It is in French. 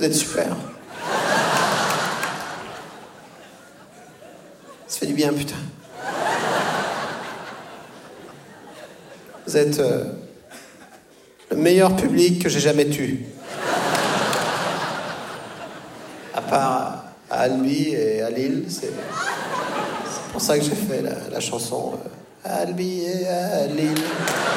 Vous êtes super. Ça fait du bien, putain. Vous êtes le meilleur public que j'ai jamais eu. À part à Albi et à Lille, c'est pour ça que j'ai fait la chanson Albi et à Lille.